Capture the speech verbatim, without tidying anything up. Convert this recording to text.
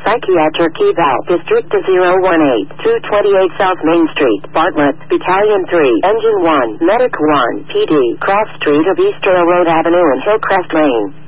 Psychiatric Eval, District zero one eight, two twenty-eight South Main Street, Bartlett, Battalion three, Engine one, Medic one, P D, Cross Street of East Railroad Avenue and Hillcrest Lane.